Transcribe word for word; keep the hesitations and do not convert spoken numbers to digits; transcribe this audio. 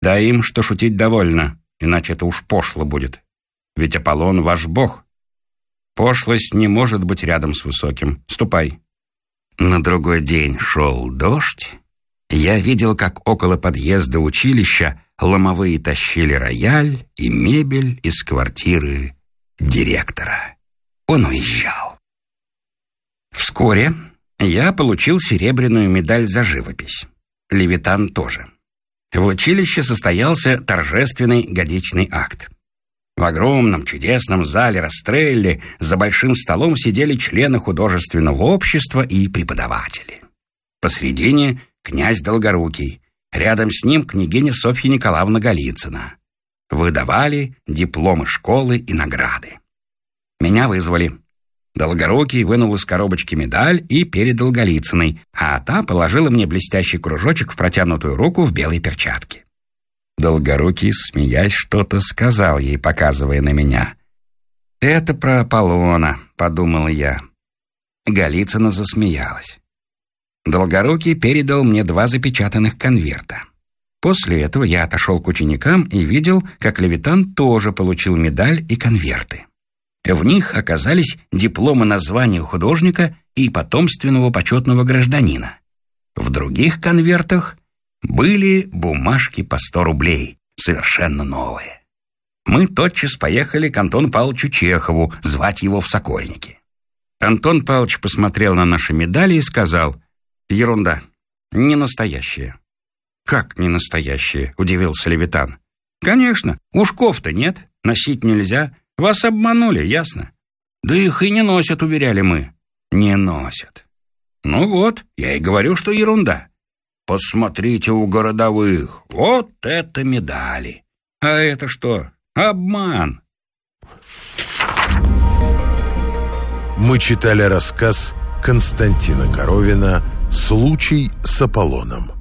Да им, что шутить довольно, иначе это уж пошло будет. Ведь Аполлон ваш бог. Пошлость не может быть рядом с высоким. Ступай». На другой день шел дождь. Я видел, как около подъезда училища ломовые тащили рояль и мебель из квартиры директора. Он уезжал. Вскоре я получил серебряную медаль за живопись. Левитан тоже. В училище состоялся торжественный годичный акт. В огромном чудесном зале Растрелли за большим столом сидели члены художественного общества и преподаватели. Посредине князь Долгорукий, рядом с ним княгиня Софья Николаевна Голицына. Выдавали дипломы школы и награды. Меня вызвали. Долгорукий вынул из коробочки медаль и передал Голицыной, а та положила мне блестящий кружочек в протянутую руку в белой перчатке. Долгорукий, смеясь, что-то сказал ей, показывая на меня. «Это про Аполлона», — подумал я. Голицына засмеялась. Долгорукий передал мне два запечатанных конверта. После этого я отошел к ученикам и видел, как Левитан тоже получил медаль и конверты. В них оказались дипломы на звание художника и потомственного почетного гражданина. В других конвертах были бумажки по сто рублей, совершенно новые. Мы тотчас поехали к Антону Павловичу Чехову, звать его в Сокольники. Антон Павлович посмотрел на наши медали и сказал: «Ерунда, не настоящие». «Как не настоящие?» — удивился Левитан. «Конечно, ушков-то нет, носить нельзя. Вас обманули, ясно?» «Да их и не носят», — уверяли мы. «Не носят». «Ну вот, я и говорю, что ерунда. Посмотрите у городовых, вот это медали. А это что? Обман». Мы читали рассказ Константина Коровина «Случай с Аполлоном».